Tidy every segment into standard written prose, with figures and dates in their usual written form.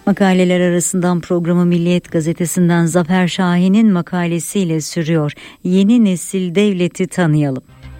Makaleler arasından programı Milliyet Gazetesi'nden Zafer Şahin'in makalesiyle sürüyor. Yeni nesil devleti tanıyalım.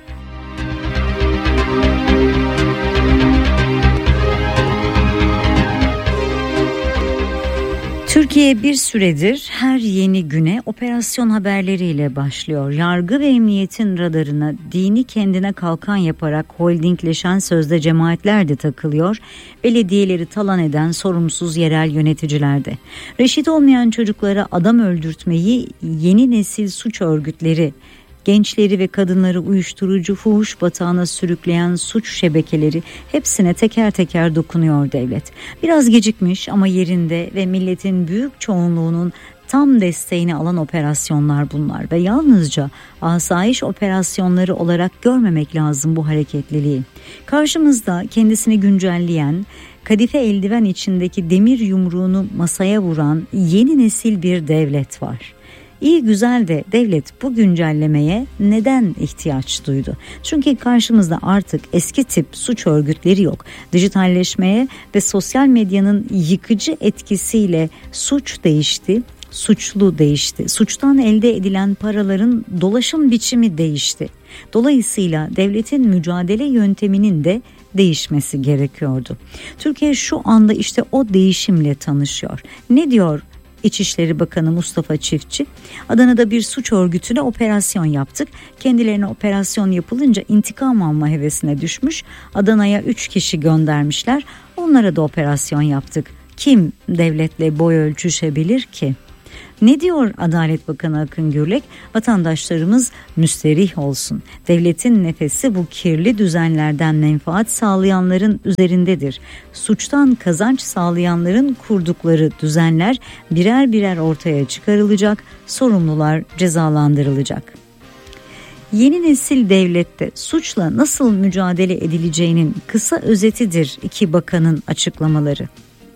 Türkiye bir süredir her yeni güne operasyon haberleriyle başlıyor. Yargı ve emniyetin radarına dini kendine kalkan yaparak holdingleşen sözde cemaatler de takılıyor. Belediyeleri talan eden sorumsuz yerel yöneticiler de. Reşit olmayan çocuklara adam öldürtmeyi yeni nesil suç örgütleri, gençleri ve kadınları uyuşturucu fuhuş batağına sürükleyen suç şebekeleri, hepsine teker teker dokunuyor devlet. Biraz gecikmiş ama yerinde ve milletin büyük çoğunluğunun tam desteğini alan operasyonlar bunlar ve yalnızca asayiş operasyonları olarak görmemek lazım bu hareketliliği. Karşımızda kendisini güncelleyen, kadife eldiven içindeki demir yumruğunu masaya vuran yeni nesil bir devlet var. İyi güzel de devlet bu güncellemeye neden ihtiyaç duydu? Çünkü karşımızda artık eski tip suç örgütleri yok. Dijitalleşmeye ve sosyal medyanın yıkıcı etkisiyle suç değişti, suçlu değişti. Suçtan elde edilen paraların dolaşım biçimi değişti. Dolayısıyla devletin mücadele yönteminin de değişmesi gerekiyordu. Türkiye şu anda işte o değişimle tanışıyor. Ne diyor İçişleri Bakanı Mustafa Çiftçi? Adana'da bir suç örgütüne operasyon yaptık. Kendilerine operasyon yapılınca intikam alma hevesine düşmüş. Adana'ya 3 kişi göndermişler. Onlara da operasyon yaptık. Kim devletle boy ölçüşebilir ki? Ne diyor Adalet Bakanı Akın Gürlek? Vatandaşlarımız müsterih olsun. Devletin nefesi bu kirli düzenlerden menfaat sağlayanların üzerindedir. Suçtan kazanç sağlayanların kurdukları düzenler birer birer ortaya çıkarılacak, sorumlular cezalandırılacak. Yeni nesil devlette suçla nasıl mücadele edileceğinin kısa özetidir iki bakanın açıklamaları.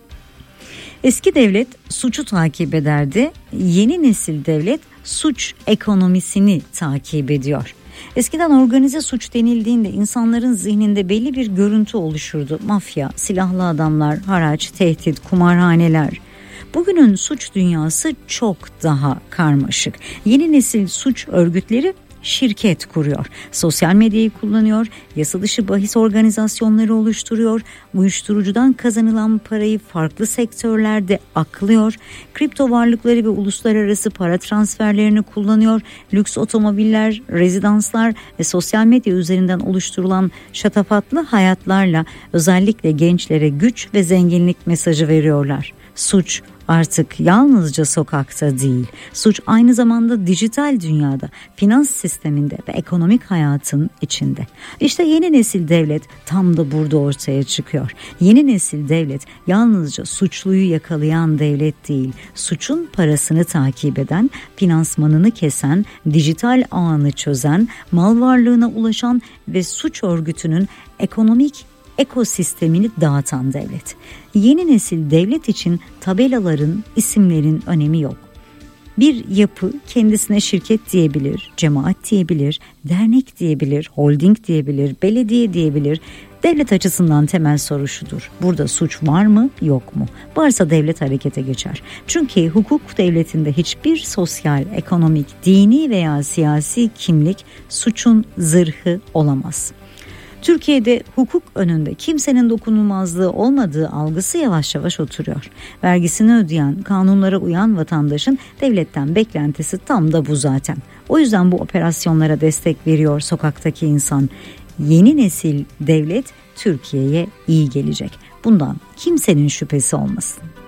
Eski devlet suçu takip ederdi, yeni nesil devlet suç ekonomisini takip ediyor. Eskiden organize suç denildiğinde insanların zihninde belli bir görüntü oluşurdu. Mafya, silahlı adamlar, haraç, tehdit, kumarhaneler. Bugünün suç dünyası çok daha karmaşık. Yeni nesil suç örgütleri şirket kuruyor. Sosyal medyayı kullanıyor, yasa dışı bahis organizasyonları oluşturuyor, uyuşturucudan kazanılan parayı farklı sektörlerde aklıyor, kripto varlıkları ve uluslararası para transferlerini kullanıyor, lüks otomobiller, rezidanslar ve sosyal medya üzerinden oluşturulan şatafatlı hayatlarla özellikle gençlere güç ve zenginlik mesajı veriyorlar. Suç artık yalnızca sokakta değil, suç aynı zamanda dijital dünyada, finans sisteminde ve ekonomik hayatın içinde. İşte yeni nesil devlet tam da burada ortaya çıkıyor. Yeni nesil devlet yalnızca suçluyu yakalayan devlet değil, suçun parasını takip eden, finansmanını kesen, dijital ağını çözen, mal varlığına ulaşan ve suç örgütünün ekonomik ekosistemini dağıtan devlet. Yeni nesil devlet için tabelaların, isimlerin önemi yok. Bir yapı kendisine şirket diyebilir, cemaat diyebilir, dernek diyebilir, holding diyebilir, belediye diyebilir. Devlet açısından temel soru şudur: burada suç var mı, yok mu? Varsa devlet harekete geçer. Çünkü hukuk devletinde hiçbir sosyal, ekonomik, dini veya siyasi kimlik suçun zırhı olamaz. Türkiye'de hukuk önünde kimsenin dokunulmazlığı olmadığı algısı yavaş yavaş oturuyor. Vergisini ödeyen, kanunlara uyan vatandaşın devletten beklentisi tam da bu zaten. O yüzden bu operasyonlara destek veriyor sokaktaki insan. Yeni nesil devlet Türkiye'ye iyi gelecek. Bundan kimsenin şüphesi olmasın.